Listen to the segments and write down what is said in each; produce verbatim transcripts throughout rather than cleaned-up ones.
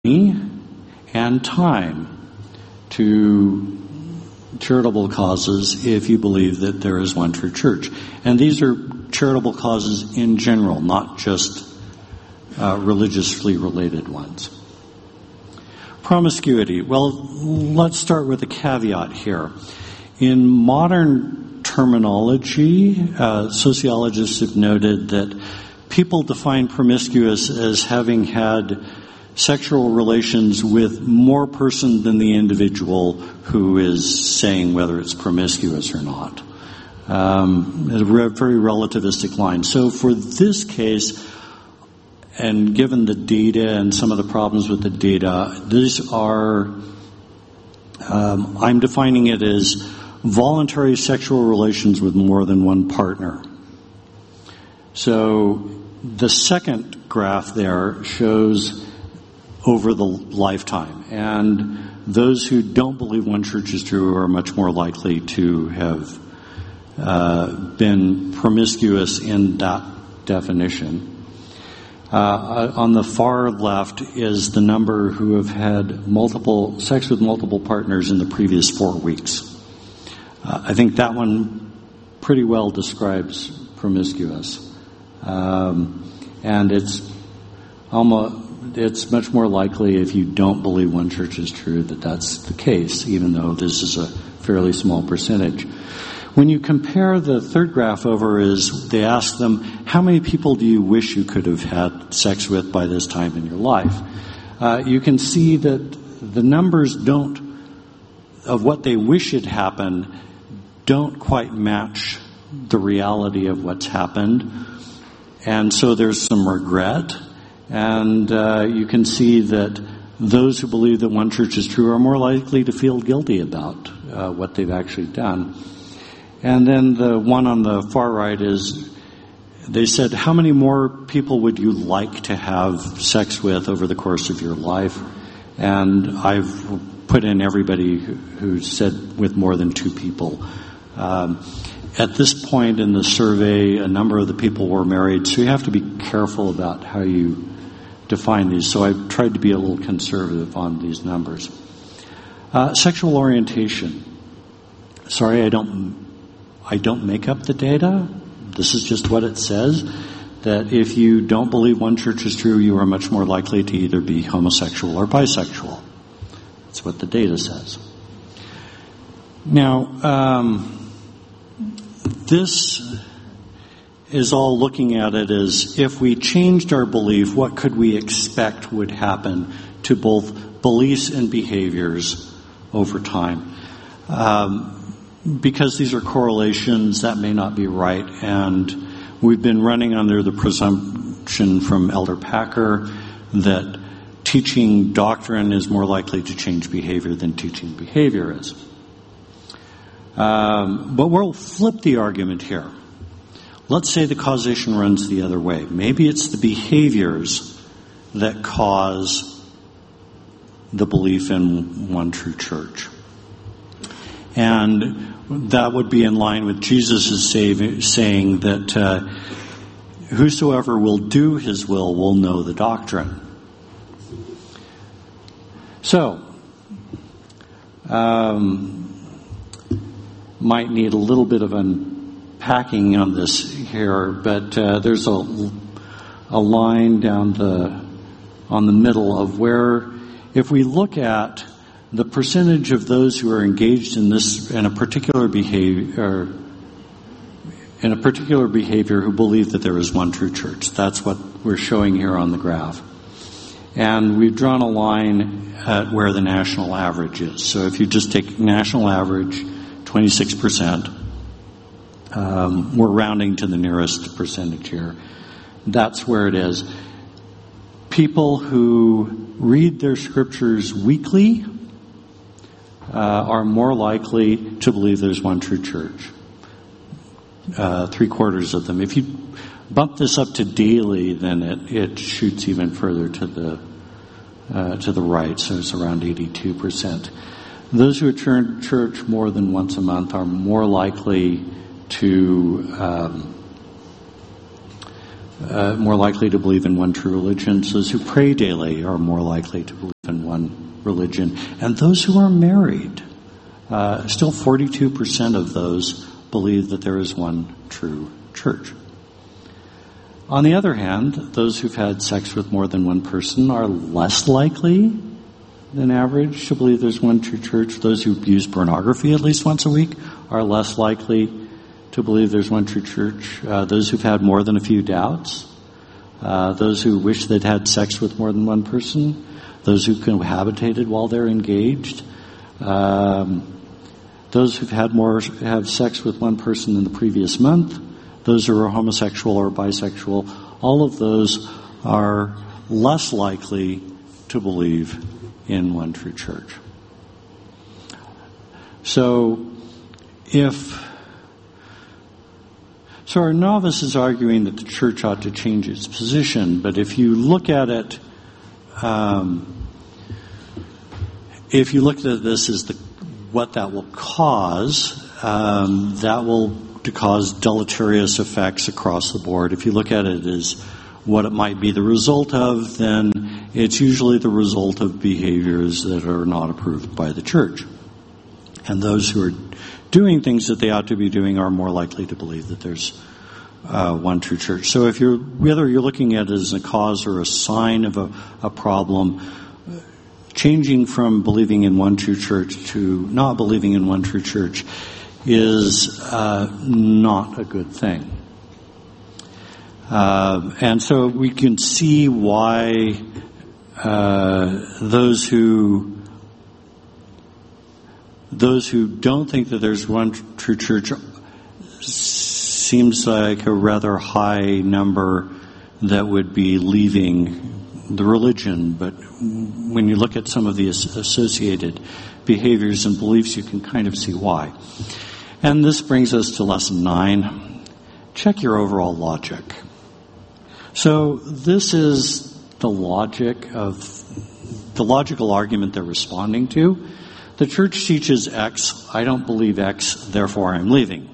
and time to charitable causes if you believe that there is one true church. And these are charitable causes in general, not just uh, religiously related ones. Promiscuity. Well, let's start with a caveat here. In modern terminology, uh, sociologists have noted that people define promiscuous as having had sexual relations with more person than the individual who is saying whether it's promiscuous or not. Um, a very relativistic line. So for this case, and given the data and some of the problems with the data, these are, um, I'm defining it as voluntary sexual relations with more than one partner. So the second graph there shows over the lifetime. And those who don't believe one church is true are much more likely to have uh, been promiscuous in that definition. Uh, on the far left is the number who have had multiple sex with multiple partners in the previous four weeks. Uh, I think that one pretty well describes promiscuous. Um, and it's almost It's much more likely if you don't believe one church is true that that's the case, even though this is a fairly small percentage. When you compare the third graph over, is they ask them, how many people do you wish you could have had sex with by this time in your life? Uh, you can see that the numbers don't, of what they wish had happened, don't quite match the reality of what's happened. And so there's some regret. And uh, you can see that those who believe that one church is true are more likely to feel guilty about uh, what they've actually done. And then the one on the far right is, they said, how many more people would you like to have sex with over the course of your life? And I've put in everybody who, who said with more than two people. Um, At this point in the survey, a number of the people were married, so you have to be careful about how you define these. So I've tried to be a little conservative on these numbers. Uh, sexual orientation. Sorry, I don't, I don't make up the data. This is just what it says. That if you don't believe one church is true, you are much more likely to either be homosexual or bisexual. That's what the data says. Now, um, this is all looking at it as if we changed our belief, what could we expect would happen to both beliefs and behaviors over time? Um, because these are correlations, that may not be right. And we've been running under the presumption from Elder Packer that teaching doctrine is more likely to change behavior than teaching behavior is. Um, but we'll flip the argument here. Let's say the causation runs the other way. Maybe it's the behaviors that cause the belief in one true church. And that would be in line with Jesus' saying that uh, whosoever will do his will will know the doctrine. So, um... might need a little bit of unpacking on this here, but uh, there's a, a line down the on the middle of where, if we look at the percentage of those who are engaged in this in a particular behavior, in a particular behavior who believe that there is one true church, that's what we're showing here on the graph, and we've drawn a line at where the national average is. So if you just take national average, twenty-six percent. Um, we're rounding to the nearest percentage here. That's where it is. People who read their scriptures weekly uh, are more likely to believe there's one true church. Uh, three quarters of them. If you bump this up to daily, then it, it shoots even further to the uh, to the right. So it's around eighty-two percent. Those who attend church more than once a month are more likely to um, uh, more likely to believe in one true religion. Those who pray daily are more likely to believe in one religion. And those who are married, uh, still forty-two percent of those believe that there is one true church. On the other hand, those who've had sex with more than one person are less likely than average to believe there's one true church. Those who use pornography at least once a week are less likely to believe there's one true church. Uh, those who've had more than a few doubts, uh, those who wish they'd had sex with more than one person, those who cohabitated while they're engaged, um, those who've had more have sex with one person in the previous month, those who are homosexual or bisexual, all of those are less likely to believe in one true church. So, if so, our novice is arguing that the church ought to change its position, but if you look at it, um, if you look at this as the what that will cause, um, that will to cause deleterious effects across the board. If you look at it as what it might be the result of, then it's usually the result of behaviors that are not approved by the church. And those who are doing things that they ought to be doing are more likely to believe that there's uh, one true church. So if you're, whether you're looking at it as a cause or a sign of a, a problem, changing from believing in one true church to not believing in one true church is uh, not a good thing. Uh, and so we can see why uh, those who those who don't think that there's one true church seems like a rather high number that would be leaving the religion. But when you look at some of the associated behaviors and beliefs, you can kind of see why. And this brings us to lesson nine. Check your overall logic. So this is the logic of the logical argument they're responding to. The church teaches X. I don't believe X, therefore I'm leaving.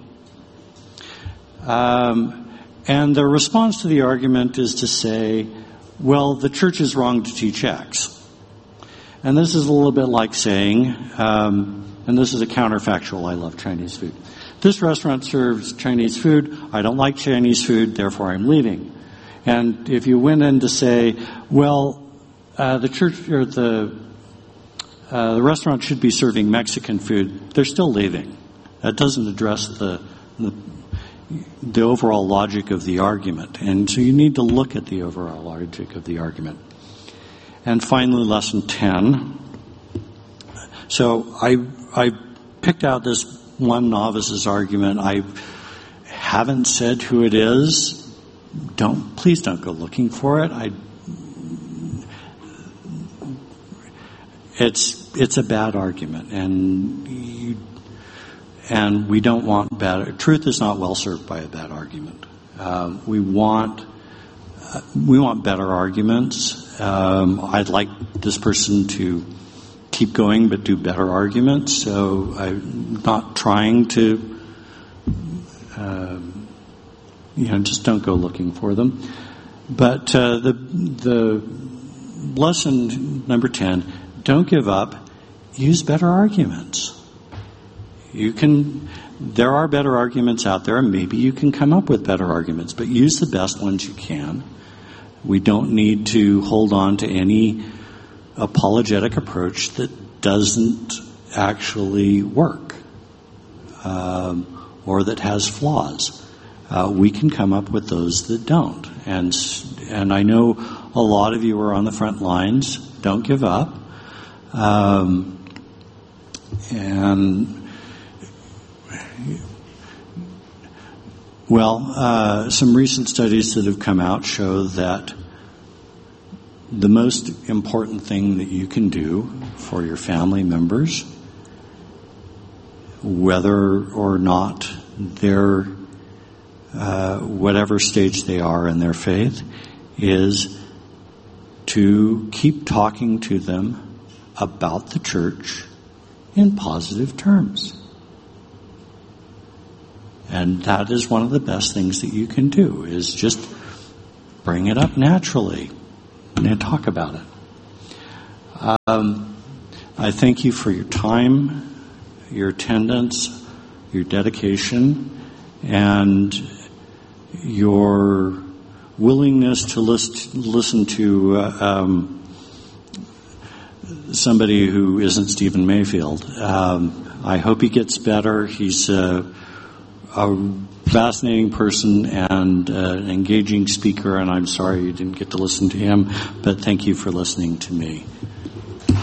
Um, and their response to the argument is to say, well, the church is wrong to teach X. And this is a little bit like saying, um, and this is a counterfactual, I love Chinese food. This restaurant serves Chinese food. I don't like Chinese food, therefore I'm leaving. And if you went in to say, well, uh, the church or the uh, the restaurant should be serving Mexican food, they're still leaving. That doesn't address the, the the overall logic of the argument. And so you need to look at the overall logic of the argument. And finally, lesson ten. So I I picked out this one novice's argument. I haven't said who it is. Don't please don't go looking for it. I it's it's a bad argument, and you, and we don't want bad. Truth is not well served by a bad argument. Uh, we want uh, we want better arguments. Um, I'd like this person to keep going, but do better arguments. So I'm not trying to, um, you know, just don't go looking for them. But uh, the the lesson number ten: don't give up. Use better arguments. You can. There are better arguments out there, and maybe you can come up with better arguments. But use the best ones you can. We don't need to hold on to any apologetic approach that doesn't actually work um, or that has flaws. Uh, we can come up with those that don't. And and I know a lot of you are on the front lines. Don't give up. Um, and well, uh, some recent studies that have come out show that the most important thing that you can do for your family members, whether or not they're uh, whatever stage they are in their faith, is to keep talking to them about the church in positive terms. And that is one of the best things that you can do, is just bring it up naturally and talk about it. Um, I thank you for your time, your attendance, your dedication, and your willingness to list, listen to uh, um, somebody who isn't Stephen Mayfield. Um, I hope he gets better. He's a, a fascinating person and uh, an engaging speaker, and I'm sorry you didn't get to listen to him, but thank you for listening to me.